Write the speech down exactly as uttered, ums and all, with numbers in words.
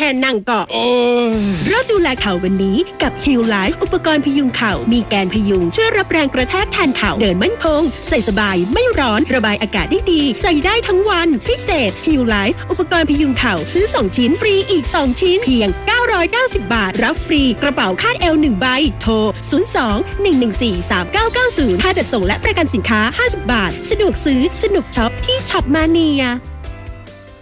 ค่นั่งก็เริ่มดูแลเข่าวันนี้กับ Heal Life อุปกรณ์พยุงเข่ามีแกนพยุงช่วยรับแรงกระแทกแทนเข่าเดินมั่นคงใส่สบายไม่ร้อนระบายอากาศได้ดีใส่ได้ทั้งวันพิเศษ Heal Life อุปกรณ์พยุงเข่าซื้อสองชิ้นฟรีอีกสองชิ้นเพียงเก้าร้อยเก้าสิบบาทรับฟรีกระเป๋าคาดเอวหนึ่งใบโทรศูนย์ สอง หนึ่ง หนึ่ง สี่ สาม เก้า เก้า ศูนย์ค่าจัดส่งและประกันสินค้าห้าสิบบาทสะดวกซื้อสนุกช็อปที่ช็อปมาเนีย